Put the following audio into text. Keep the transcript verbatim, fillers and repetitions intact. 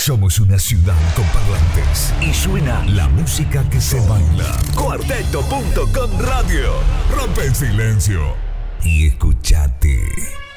Somos una ciudad con parlantes y suena la música que se baila. Cuarteto punto com Radio. Rompe el silencio y escuchate.